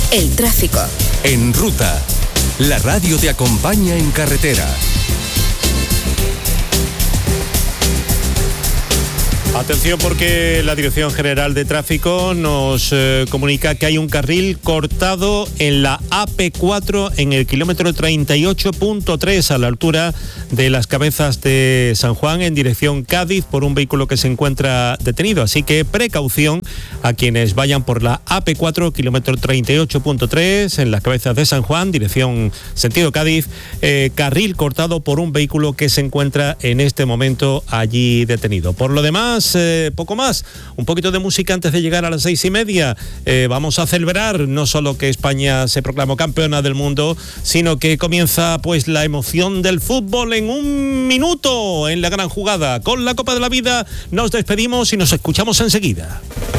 El tráfico. En Ruta, la radio te acompaña en carretera. Atención, porque la Dirección General de Tráfico nos comunica que hay un carril cortado en la AP4 en el kilómetro 38.3 a la altura de las Cabezas de San Juan en dirección Cádiz por un vehículo que se encuentra detenido. Así que precaución a quienes vayan por la AP4 kilómetro 38.3 en las Cabezas de San Juan, dirección sentido Cádiz, carril cortado por un vehículo que se encuentra en este momento allí detenido. Por lo demás, poco más, un poquito de música antes de llegar a las 6:30. Vamos a celebrar no solo que España se proclamó campeona del mundo, sino que comienza pues la emoción del fútbol en un minuto en la gran jugada. Con la Copa de la Vida nos despedimos y nos escuchamos enseguida.